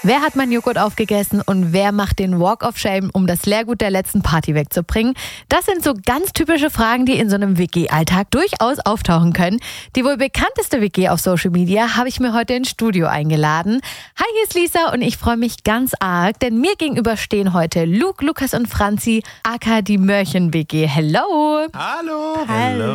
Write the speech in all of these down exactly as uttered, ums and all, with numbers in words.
Wer hat mein Joghurt aufgegessen und wer macht den Walk of Shame, um das Leergut der letzten Party wegzubringen? Das sind so ganz typische Fragen, die in so einem W G-Alltag durchaus auftauchen können. Die wohl bekannteste W G auf Social Media habe ich mir heute ins Studio eingeladen. Hi, hier ist Lisa und ich freue mich ganz arg, denn mir gegenüber stehen heute Luke, Lukas und Franzi, aka die Mörchen-W G. Hello! Hallo!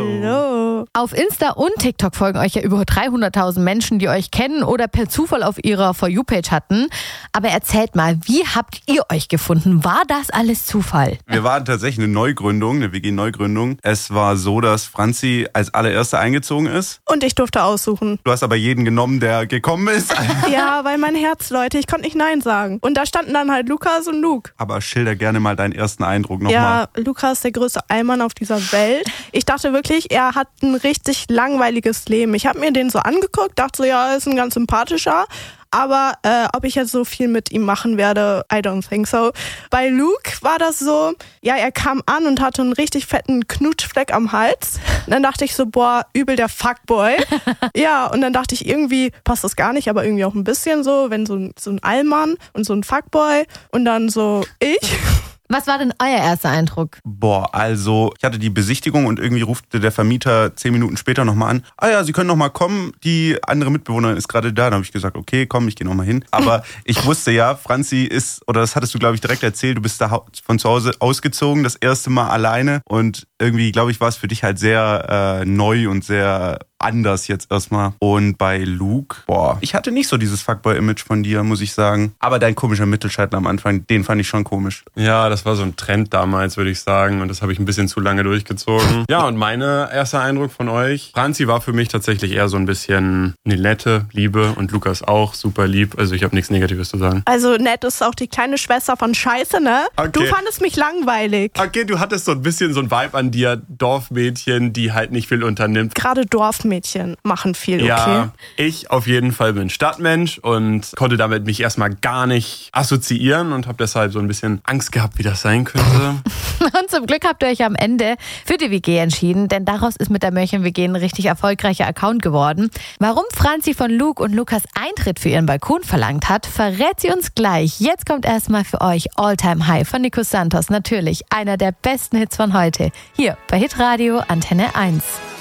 Hallo! Auf Insta und TikTok folgen euch ja über dreihunderttausend Menschen, die euch kennen oder per Zufall auf ihrer For You-Page hatten. Aber erzählt mal, wie habt ihr euch gefunden? War das alles Zufall? Wir waren tatsächlich eine Neugründung, eine W G-Neugründung. Es war so, dass Franzi als allererste eingezogen ist. Und ich durfte aussuchen. Du hast aber jeden genommen, der gekommen ist. Ja, weil mein Herz, Leute, ich konnte nicht Nein sagen. Und da standen dann halt Lukas und Luke. Aber schilder gerne mal deinen ersten Eindruck nochmal. Ja, Lukas ist der größte Allmann auf dieser Welt. Ich dachte wirklich, er hat ein richtig langweiliges Leben. Ich habe mir den so angeguckt, dachte so, ja, er ist ein ganz sympathischer. Aber äh, ob ich jetzt so viel mit ihm machen werde, I don't think so. Bei Luke war das so, ja, er kam an und hatte einen richtig fetten Knutschfleck am Hals. Und dann dachte ich so, boah, übel der Fuckboy. Ja, und dann dachte ich, irgendwie passt das gar nicht, aber irgendwie auch ein bisschen so, wenn so ein, so ein Allmann und so ein Fuckboy und dann so ich. Was war denn euer erster Eindruck? Boah, also ich hatte die Besichtigung und irgendwie rufte der Vermieter zehn Minuten später nochmal an. Ah ja, Sie können nochmal kommen, die andere Mitbewohnerin ist gerade da. Dann habe ich gesagt, okay, komm, ich gehe nochmal hin. Aber ich wusste ja, Franzi ist, oder das hattest du, glaube ich, direkt erzählt, du bist da von zu Hause ausgezogen, das erste Mal alleine. Und irgendwie, glaube ich, war es für dich halt sehr äh, neu und sehr anders jetzt erstmal. Und bei Luke, boah, ich hatte nicht so dieses Fuckboy-Image von dir, muss ich sagen. Aber dein komischer Mittelscheitel am Anfang, den fand ich schon komisch. Ja, das war so ein Trend damals, würde ich sagen. Und das habe ich ein bisschen zu lange durchgezogen. Ja, und mein erster Eindruck von euch, Franzi war für mich tatsächlich eher so ein bisschen eine nette Liebe und Lukas auch super lieb. Also ich habe nichts Negatives zu sagen. Also nett ist auch die kleine Schwester von Scheiße, ne? Okay. Du fandest mich langweilig. Okay, du hattest so ein bisschen so ein Vibe an dir, Dorfmädchen, die halt nicht viel unternimmt. Gerade Dorfmädchen machen viel, okay? Ja, ich auf jeden Fall bin Stadtmensch und konnte damit mich erstmal gar nicht assoziieren und habe deshalb so ein bisschen Angst gehabt, wie das sein könnte. Und zum Glück habt ihr euch am Ende für die W G entschieden, denn daraus ist mit der Mörchen-W G ein richtig erfolgreicher Account geworden. Warum Franzi von Luke und Lukas Eintritt für ihren Balkon verlangt hat, verrät sie uns gleich. Jetzt kommt erstmal für euch All Time High von Nico Santos. Natürlich einer der besten Hits von heute. Hier bei Hitradio Antenne eins.